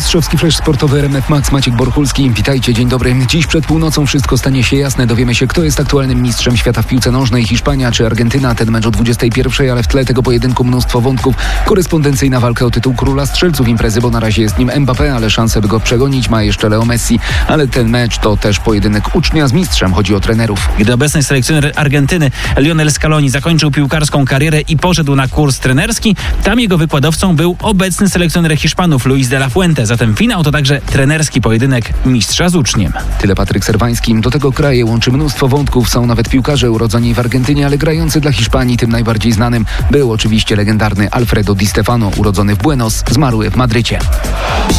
Mistrzowski flash sportowy RMF Max, Maciek Borchulski. Witajcie, dzień dobry. Dziś przed północą wszystko stanie się jasne. Dowiemy się, kto jest aktualnym mistrzem świata w piłce nożnej. Hiszpania czy Argentyna? Ten mecz o 21, ale w tle tego pojedynku mnóstwo wątków. Korespondencyjna walka o tytuł króla strzelców imprezy, bo na razie jest nim Mbappé, ale szansę, by go przegonić, ma jeszcze Leo Messi. Ale ten mecz to też pojedynek ucznia z mistrzem. Chodzi o trenerów. Gdy obecny selekcjoner Argentyny Lionel Scaloni zakończył piłkarską karierę i poszedł na kurs trenerski, tam jego wykładowcą był obecny selekcjoner Hiszpanów Luis de la Fuente. Zatem finał to także trenerski pojedynek mistrza z uczniem. Tyle Patryk Serwański. Do tego kraje łączy mnóstwo wątków. Są nawet piłkarze urodzeni w Argentynie, ale grający dla Hiszpanii. Tym najbardziej znanym był oczywiście legendarny Alfredo Di Stefano, urodzony w Buenos, zmarły w Madrycie.